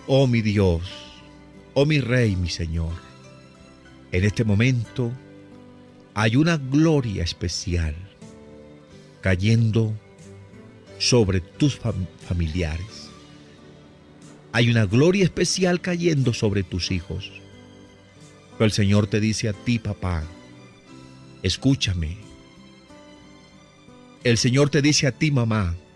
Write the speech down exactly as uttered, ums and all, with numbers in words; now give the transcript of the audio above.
Oh mi Dios, oh mi Rey, mi Señor, en este momento hay una gloria especial cayendo sobre tus fam- familiares. Hay una gloria especial cayendo sobre tus hijos. Pero el Señor te dice a ti, papá, escúchame. El Señor te dice a ti, mamá,